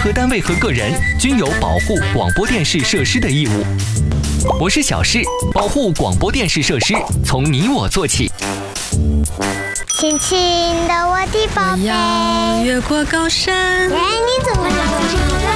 何单位和个人均有保护广播电视设施的义务。我是小事，保护广播电视设施从你我做起。 轻轻的我的宝贝， 我要越过高山。 哎，你怎么了？